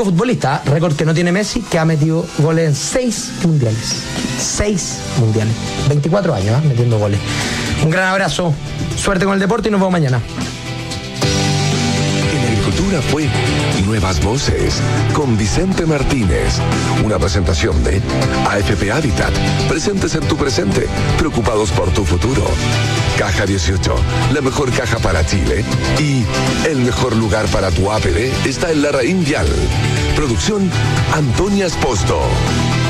único futbolista, récord que no tiene Messi, que ha metido goles en 6 mundiales. 6 mundiales. 24 años, metiendo goles. Un gran abrazo, suerte con el deporte y nos vemos mañana. En Agricultura fue Nuevas Voces con Vicente Martínez. Una presentación de AFP Habitat. Presentes en tu presente, preocupados por tu futuro. Caja 18, la mejor caja para Chile. Y el mejor lugar para tu APD está en Larraín Vial. Producción Antonia Esposto.